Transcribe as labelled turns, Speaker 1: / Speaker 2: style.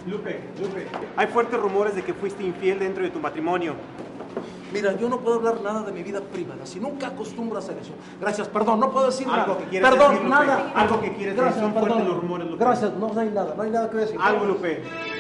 Speaker 1: Lupe, hay fuertes rumores de que fuiste infiel dentro de tu matrimonio.
Speaker 2: Mira, yo no puedo hablar nada de mi vida privada, si nunca acostumbro a hacer eso. Gracias, perdón, no puedo decir
Speaker 1: Algo
Speaker 2: nada.
Speaker 1: que quieres
Speaker 2: Perdón,
Speaker 1: decir, Lupe.
Speaker 2: nada.
Speaker 1: Algo que quieres decir, son fuertes los rumores, Lupe.
Speaker 2: Gracias, no hay nada que decir.
Speaker 1: Algo, Lupe.